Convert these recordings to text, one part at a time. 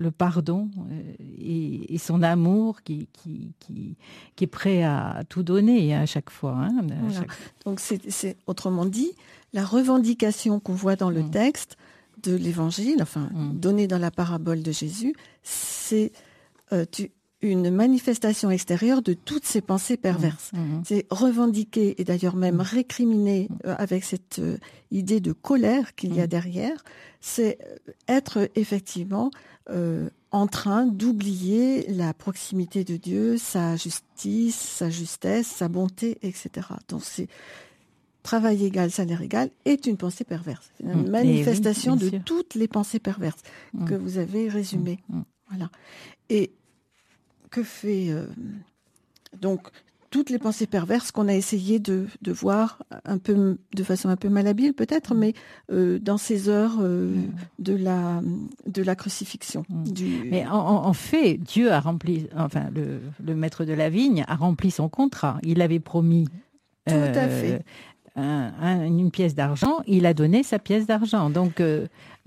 le pardon et son amour qui est prêt à tout donner à chaque fois. Hein, voilà. Donc c'est autrement dit, la revendication qu'on voit dans le texte de l'Évangile, donnée dans la parabole de Jésus, c'est une manifestation extérieure de toutes ces pensées perverses. C'est revendiquer et d'ailleurs même récriminer avec cette idée de colère qu'il y a derrière, c'est être effectivement en train d'oublier la proximité de Dieu, sa justice, sa justesse, sa bonté, etc. Donc c'est travail égal, salaire égal est une pensée perverse. C'est une manifestation de toutes les pensées perverses que vous avez résumées. Voilà. Et que fait donc toutes les pensées perverses qu'on a essayé de voir un peu de façon un peu malhabile peut-être, mais dans ces heures de la crucifixion. Mais en fait, Dieu a rempli, enfin le maître de la vigne a rempli son contrat. Il avait promis tout à fait. Une pièce d'argent, il a donné sa pièce d'argent. Donc dans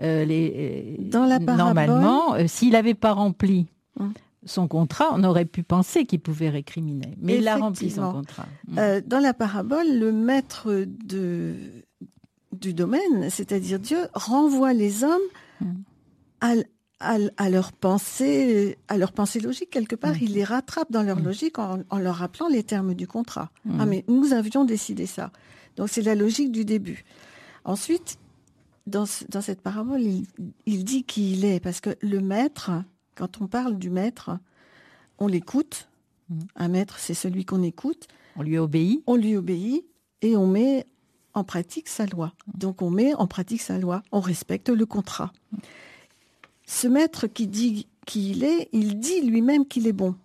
la parabole, normalement, s'il n'avait pas rempli son contrat, on aurait pu penser qu'il pouvait récriminer. Mais il a rempli son contrat. Dans la parabole, le maître du domaine, c'est-à-dire Dieu, renvoie les hommes à leur pensée logique. Quelque part, il les rattrape dans leur logique en leur rappelant les termes du contrat. Ah, mais nous avions décidé ça. Donc c'est la logique du début. Ensuite, dans cette parabole, il dit qui il est, parce que le maître... Quand on parle du maître, on l'écoute. Un maître, c'est celui qu'on écoute. On lui obéit. On lui obéit et on met en pratique sa loi. Donc on met en pratique sa loi. On respecte le contrat. Ce maître qui dit qui il dit lui-même qu'il est bon.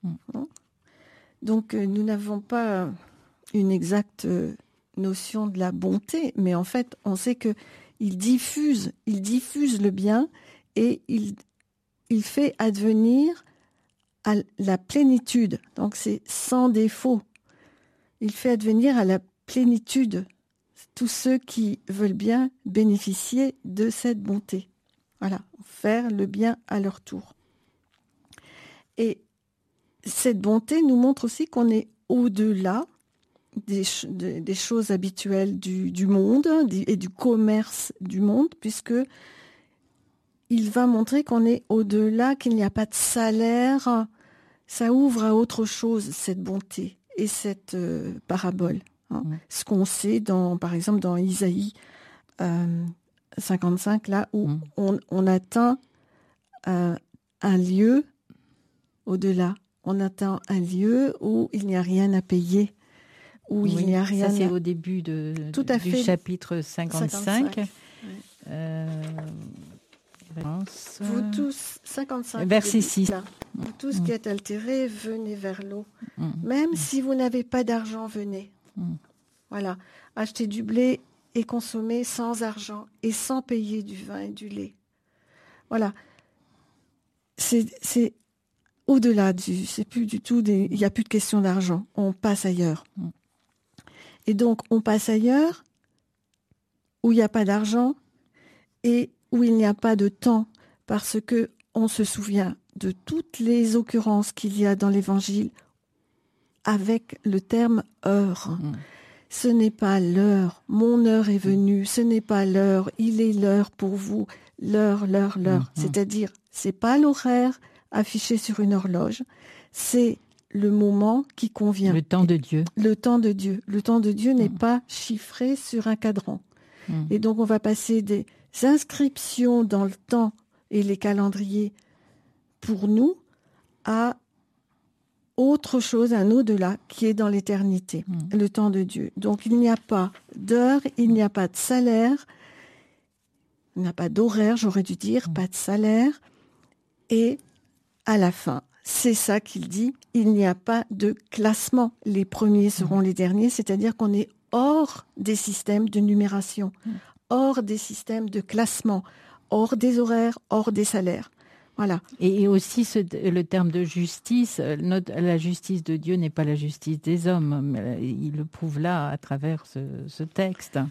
Donc nous n'avons pas une exacte notion de la bonté, mais en fait, on sait que il diffuse le bien et il fait advenir à la plénitude. Donc c'est sans défaut. Il fait advenir à la plénitude tous ceux qui veulent bien bénéficier de cette bonté. Voilà, faire le bien à leur tour. Et cette bonté nous montre aussi qu'on est au-delà des choses habituelles du monde et du commerce du monde, puisque il va montrer qu'on est au-delà, qu'il n'y a pas de salaire. Ça ouvre à autre chose, cette bonté et cette parabole. Ce qu'on sait, par exemple, dans Isaïe 55, là où on atteint un lieu au-delà. On atteint un lieu où il n'y a rien à payer. Où il n'y a rien ça, c'est au début du chapitre 55. Vous tous, 55, verset 6. Vous tous qui êtes altérés, venez vers l'eau. Même si vous n'avez pas d'argent, venez. Voilà, achetez du blé et consommez sans argent et sans payer du vin et du lait. Voilà, c'est au-delà c'est plus du tout il n'y a plus de question d'argent. On passe ailleurs. Et donc, on passe ailleurs où il n'y a pas d'argent et où il n'y a pas de temps, parce que on se souvient de toutes les occurrences qu'il y a dans l'Évangile avec le terme « heure ». Ce n'est pas l'heure, mon heure est venue, ce n'est pas l'heure, il est l'heure pour vous, l'heure. C'est-à-dire, c'est pas l'horaire affiché sur une horloge, c'est le moment qui convient. Le temps de Dieu. Le temps de Dieu. Le temps de Dieu n'est pas chiffré sur un cadran. Et donc, on va passer des inscriptions dans le temps et les calendriers pour nous à autre chose, un au-delà qui est dans l'éternité, le temps de Dieu. Donc il n'y a pas d'heure, il n'y a pas de salaire, il n'y a pas d'horaire, j'aurais dû dire, pas de salaire. Et à la fin, c'est ça qu'il dit, il n'y a pas de classement. Les premiers seront les derniers, c'est-à-dire qu'on est hors des systèmes de numération, hors des systèmes de classement, hors des horaires, hors des salaires. Voilà. Et aussi le terme de justice, la justice de Dieu n'est pas la justice des hommes. Il le prouve là à travers ce texte.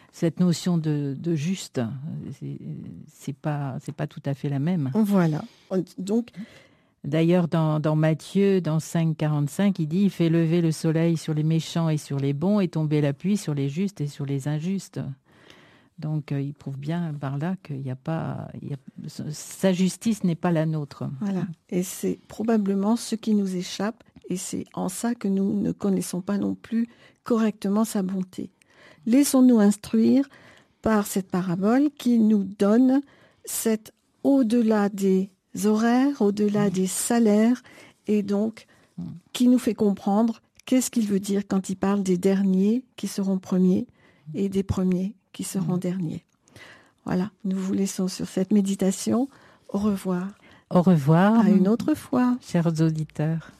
cette notion de juste, c'est pas tout à fait la même. Voilà. Donc, d'ailleurs, dans Matthieu, dans 5,45, il dit « Il fait lever le soleil sur les méchants et sur les bons et tomber la pluie sur les justes et sur les injustes. » Donc, il prouve bien par là qu'il n'y a pas... sa justice n'est pas la nôtre. Voilà. Et c'est probablement ce qui nous échappe. Et c'est en ça que nous ne connaissons pas non plus correctement sa bonté. Laissons-nous instruire par cette parabole qui nous donne cette au-delà des horaires, au-delà des salaires, et donc qui nous fait comprendre qu'est-ce qu'il veut dire quand il parle des derniers qui seront premiers et des premiers qui seront derniers. Voilà, nous vous laissons sur cette méditation. Au revoir. Au revoir. À une autre fois. Chers auditeurs.